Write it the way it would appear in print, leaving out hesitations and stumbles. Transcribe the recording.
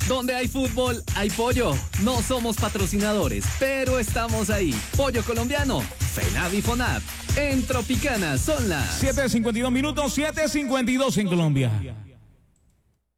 Donde hay fútbol, hay pollo. No somos patrocinadores, pero estamos ahí. Pollo colombiano, FENAV y FONAV. En Tropicana son las 7:52 minutos, 7:52 en Colombia.